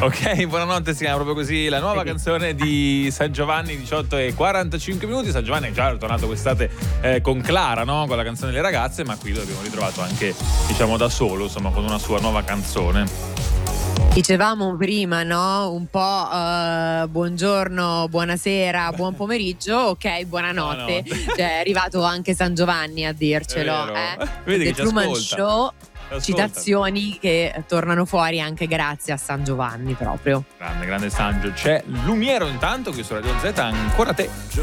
Ok, buonanotte, si chiama proprio così la nuova canzone di San Giovanni, 18:45. San Giovanni è già tornato quest'estate con Clara, no? Con la canzone delle ragazze, ma qui lo abbiamo ritrovato anche, diciamo, da solo, insomma, con una sua nuova canzone. Dicevamo prima, no? Un po' buongiorno, buonasera, buon pomeriggio, ok, buonanotte. Cioè, è arrivato anche San Giovanni a dircelo. Vedi The che ci Truman ascolta. Show, citazioni che tornano fuori anche grazie a San Giovanni proprio. Grande Sangio. C'è Lumiero intanto qui su Radio Z, ancora te.